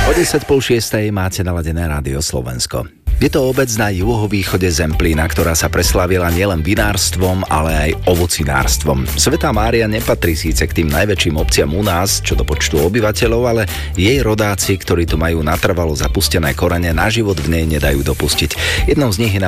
O 5:10 máte naladené Rádio Slovensko. Je to obec na juhovýchode Zemplína, ktorá sa preslávila nielen vinárstvom, ale aj ovocinárstvom. Svätá Mária nepatrí síce k tým najväčším obciam u nás, čo do počtu obyvateľov, ale jej rodáci, ktorí tu majú natrvalo zapustené korene, na život v nej nedajú dopustiť. Jednou z nich je